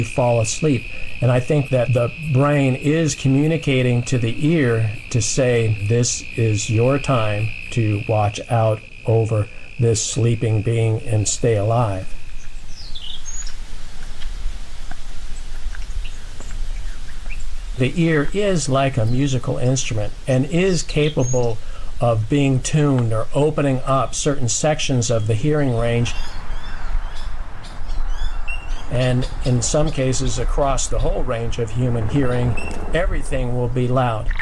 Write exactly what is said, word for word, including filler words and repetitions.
fall asleep. And I think that the brain is communicating to the ear to say, this is your time to watch out over this sleeping being and stay alive. The ear is like a musical instrument and is capable of being tuned or opening up certain sections of the hearing range, and in some cases across the whole range of human hearing, everything will be loud.